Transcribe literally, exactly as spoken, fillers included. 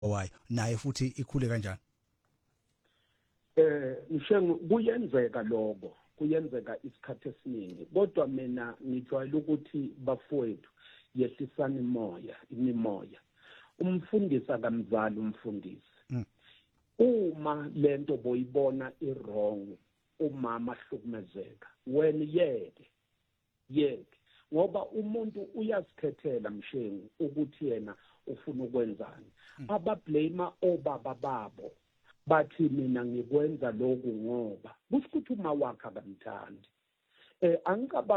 wayo naye futhi ikhule kanjani? Eh ngisho kuyenzeka lokho kuyenzeka isikhathi esiningi kodwa mina ngijwayele ukuthi bafowethu yehlisana imoya imimoya umfundisi akamzali umfundisi mm. Uma lento boyibona irong umama ahlukumezeka wena yeke yeke ngoba umuntu uyasikhethela mshengu ukuthi yena ufuna ukwenzani mm. Abablame obaba babo bathi mina ngikwenza lokhu ngoba kusikuthi uma wakhe akamthandi eh angikaba